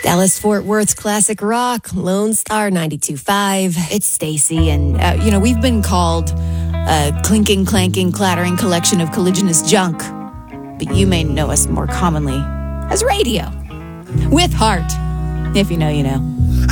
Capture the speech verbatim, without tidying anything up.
Dallas-Fort Worth's classic rock, Lone Star ninety-two point five. It's Stacy, and, uh, you know, we've been called a clinking, clanking, clattering collection of colliginous junk. But you may know us more commonly as radio. With heart. If you know, you know.